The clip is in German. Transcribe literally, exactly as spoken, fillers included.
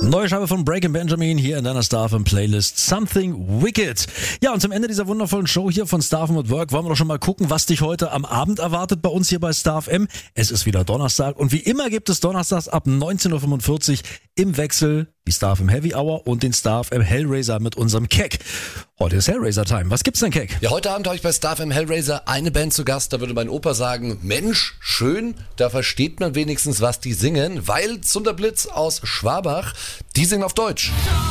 Neue Scheibe von Breaking Benjamin hier in deiner Star F M Playlist Something Wicked. Ja, und zum Ende dieser wundervollen Show hier von Star F M at Work wollen wir doch schon mal gucken, was dich heute am Abend erwartet bei uns hier bei Star F M. Es ist wieder Donnerstag und wie immer gibt es donnerstags ab neunzehn Uhr fünfundvierzig im Wechsel die Star F M Heavy Hour und den Star F M Hellraiser mit unserem Keck. Heute ist Hellraiser Time. Was gibt's denn, Keck? Ja, heute Abend habe ich bei Star F M Hellraiser eine Band zu Gast. Da würde mein Opa sagen, Mensch, schön, da versteht man wenigstens, was die singen, weil Zunderblitz aus Schwabach, die singen auf Deutsch.